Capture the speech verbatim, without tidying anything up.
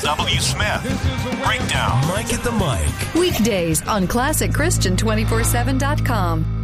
W. Smith. Breakdown. Mike at the Mic. Weekdays on classic christian two forty-seven dot com.